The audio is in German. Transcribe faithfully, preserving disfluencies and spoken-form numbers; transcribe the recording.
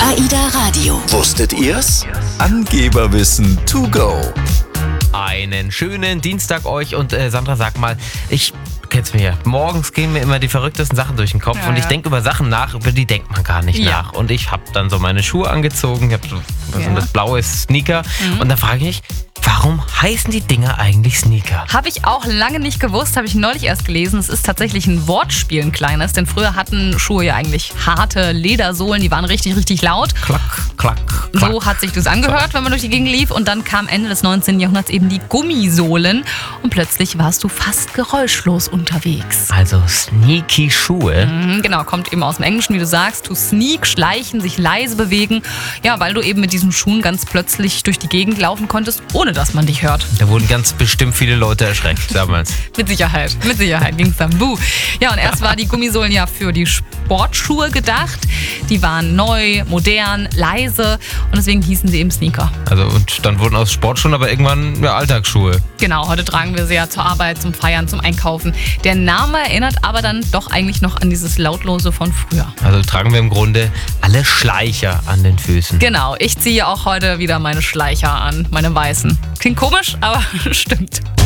AIDA Radio. Wusstet ihr's? Angeberwissen to go. Einen schönen Dienstag euch und äh, Sandra, sag mal, ich kenn's mir ja. Morgens gehen mir immer die verrücktesten Sachen durch den Kopf Ja, und ich ja. denke über Sachen nach, über die denkt man gar nicht Ja. nach. Und ich habe dann so meine Schuhe angezogen, ich habe so was Ja. sind das, blaue Sneaker und dann frage ich mich, warum heißen die Dinger eigentlich Sneaker? Habe ich auch lange nicht gewusst, habe ich neulich erst gelesen. Es ist tatsächlich ein Wortspiel, ein kleines, denn früher hatten Schuhe ja eigentlich harte Ledersohlen, die waren richtig, richtig laut. Klack, klack, klack. So hat sich das angehört, wenn man durch die Gegend lief. Und dann kam Ende des neunzehnten Jahrhunderts eben die Gummisohlen. Und plötzlich warst du fast geräuschlos unterwegs. Also sneaky Schuhe. Mhm, genau, kommt eben aus dem Englischen, wie du sagst. To sneak, schleichen, sich leise bewegen. Ja, weil du eben mit diesen Schuhen ganz plötzlich durch die Gegend laufen konntest, ohne dass man dich hört. Da wurden ganz bestimmt viele Leute erschreckt damals. Mit Sicherheit, mit Sicherheit ging es dann. Buh. Ja, und erst war die Gummisohlen ja für die Sportschuhe gedacht. Die waren neu, modern, leise und deswegen hießen sie eben Sneaker. Also und dann wurden aus Sportschuhen aber irgendwann ja, Alltagsschuhe. Genau, heute tragen wir sie ja zur Arbeit, zum Feiern, zum Einkaufen. Der Name erinnert aber dann doch eigentlich noch an dieses Lautlose von früher. Also tragen wir im Grunde alle Schleicher an den Füßen. Genau, ich ziehe auch heute wieder meine Schleicher an, meine weißen. Klingt komisch, aber stimmt.